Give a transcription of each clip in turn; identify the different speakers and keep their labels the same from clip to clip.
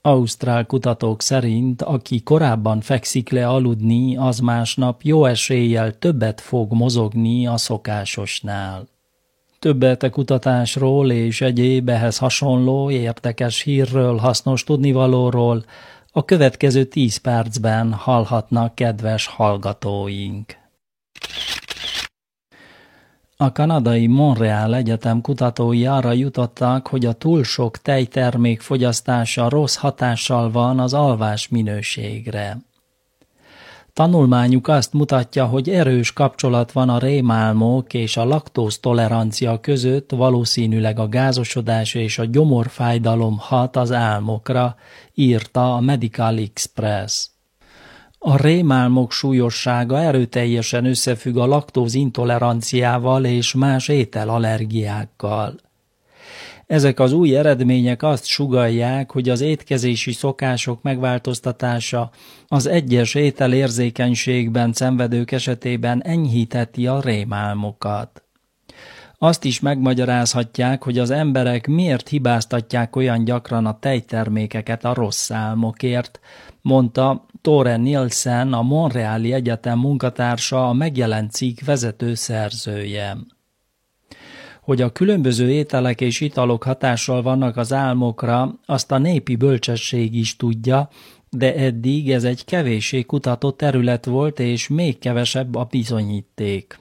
Speaker 1: Ausztrál kutatók szerint, aki korábban fekszik le aludni, az másnap jó eséllyel többet fog mozogni a szokásosnál. Többet a kutatásról és egyéb ehhez hasonló érdekes hírről, hasznos tudnivalóról a következő 10 percben hallhatnak kedves hallgatóink. A kanadai Montreal Egyetem kutatói arra jutottak, hogy a túl sok tejtermék fogyasztása rossz hatással van az alvás minőségre. Tanulmányuk azt mutatja, hogy erős kapcsolat van a rémálmok és a laktóztolerancia között, valószínűleg a gázosodás és a gyomorfájdalom hat az álmokra, írta a Medical Express. A rémálmok súlyossága erőteljesen összefügg a laktózintoleranciával és más ételallergiákkal. Ezek az új eredmények azt sugallják, hogy az étkezési szokások megváltoztatása az egyes ételérzékenységben szenvedők esetében enyhítheti a rémálmokat. Azt is megmagyarázhatják, hogy az emberek miért hibáztatják olyan gyakran a tejtermékeket a rossz álmokért, mondta Tore Nielsen, a Montreali Egyetem munkatársa, a megjelent cikk vezető szerzője. Hogy a különböző ételek és italok hatással vannak az álmokra, azt a népi bölcsesség is tudja, de eddig ez egy kevéssé kutatott terület volt, és még kevesebb a bizonyíték.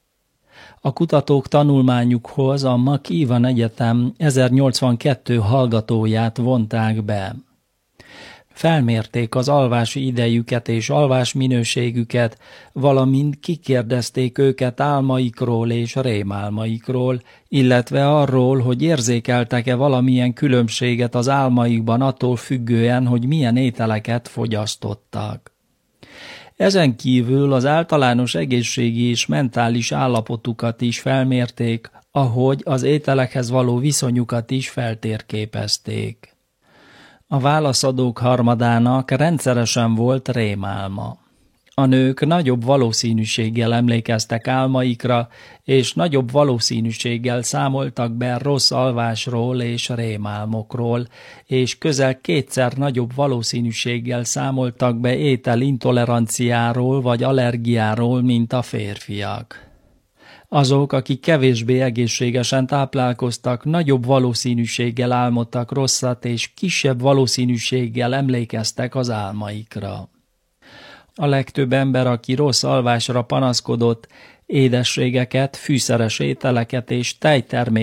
Speaker 1: A kutatók tanulmányukhoz a McEwan Egyetem 1082 hallgatóját vonták be. Felmérték az alvási idejüket és alvásminőségüket, valamint kikérdezték őket álmaikról és rémálmaikról, illetve arról, hogy érzékeltek-e valamilyen különbséget az álmaikban attól függően, hogy milyen ételeket fogyasztottak. Ezen kívül az általános egészségi és mentális állapotukat is felmérték, ahogy az ételekhez való viszonyukat is feltérképezték. A válaszadók harmadának rendszeresen volt rémálma. A nők nagyobb valószínűséggel emlékeztek álmaikra, és nagyobb valószínűséggel számoltak be rossz alvásról és rémálmokról, és közel 2-szer nagyobb valószínűséggel számoltak be ételintoleranciáról vagy allergiáról, mint a férfiak. Azok, akik kevésbé egészségesen táplálkoztak, nagyobb valószínűséggel álmodtak rosszat, és kisebb valószínűséggel emlékeztek az álmaikra. A legtöbb ember, aki rossz alvásra panaszkodott, édességeket, fűszeres ételeket és tejtermékeket